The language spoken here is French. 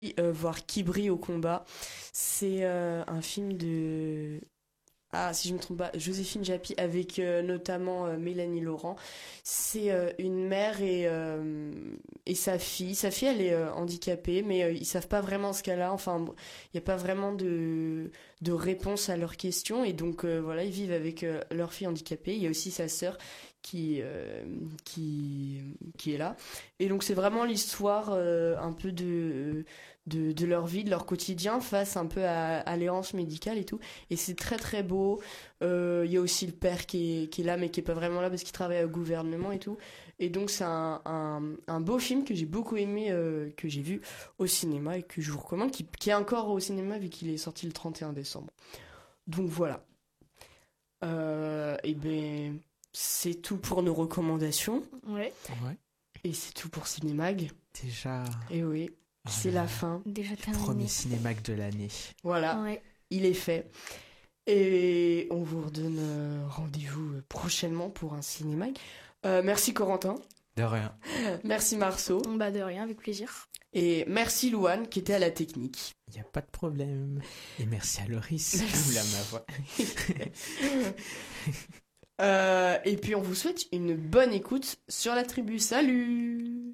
voir Qui brille au combat. C'est un film de... Ah, si je me trompe pas, Joséphine Japy avec notamment Mélanie Laurent. C'est une mère et sa fille. Sa fille, elle est handicapée, mais ils savent pas vraiment ce qu'elle a. Enfin, il n'y a pas vraiment de réponse à leurs questions. Et donc, voilà, ils vivent avec leur fille handicapée. Il y a aussi sa sœur qui, euh, qui, qui est là. Et donc, c'est vraiment l'histoire un peu de leur vie, de leur quotidien face un peu à l'errance médicale et tout. Et c'est très très beau. Il y a aussi le père qui est là, mais qui est pas vraiment là parce qu'il travaille au gouvernement et tout. Et donc c'est un beau film que j'ai beaucoup aimé, que j'ai vu au cinéma et que je vous recommande, qui est encore au cinéma vu qu'il est sorti le 31 décembre. Donc voilà. Et ben c'est tout pour nos recommandations. Ouais, Ouais. Et c'est tout pour Cinémag. Déjà, Et oui, c'est la fin. déjà premier terminé. cinémac de l'année. Voilà, Ouais. il est fait. Et on vous redonne rendez-vous prochainement pour un Cinémag. Merci Corentin, De rien. merci Marceau, Bah de rien, avec plaisir. et merci Louane qui était à la technique. Il n'y a pas de problème. Et merci à Loris qui Merci. ouvre ma voix. Et puis on vous souhaite une bonne écoute sur la tribu. Salut!